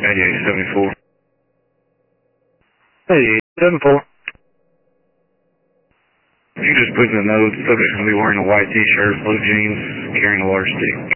8874. Hey, 74. You just put in the notes, subject's going to be wearing a white t-shirt, blue jeans, carrying a large stick.